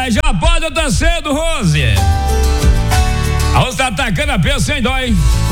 Já pode estar cedo, Rose. A Rose tá atacando a peça sem dó, hein?